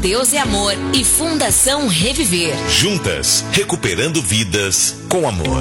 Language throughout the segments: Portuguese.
Deus é Amor e Fundação Reviver. Juntas, recuperando vidas com amor.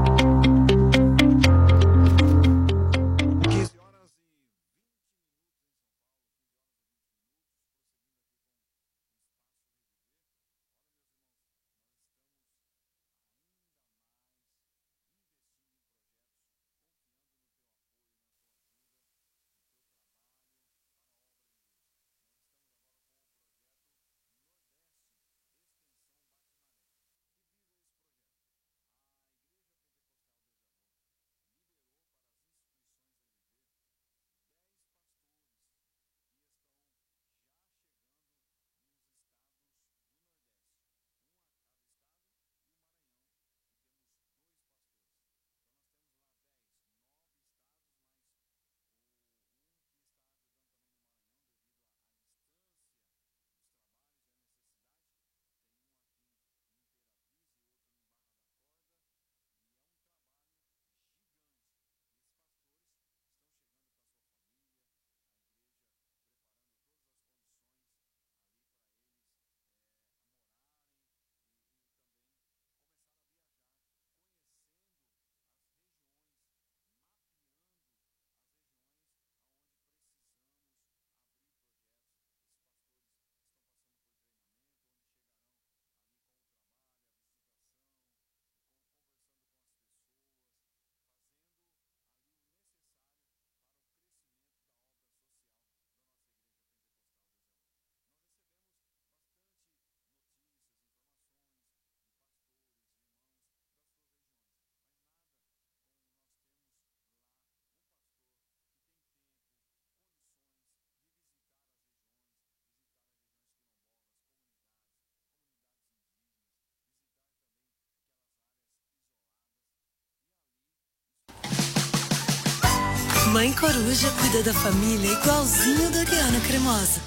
Mãe Coruja cuida da família igualzinho do Guiana Cremosa.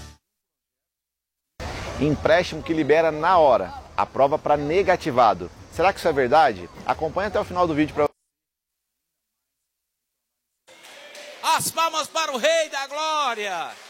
Empréstimo que libera na hora. A prova para negativado. Será que isso é verdade? Acompanhe até o final do vídeo para... As palmas para o Rei da Glória.